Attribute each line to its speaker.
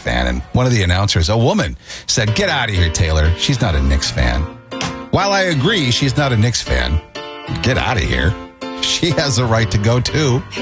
Speaker 1: fan. And one of the announcers, a woman, said, "Get out of here, Taylor. She's not a Knicks fan." While I agree she's not a Knicks fan, get out of here. She has a right to go, too.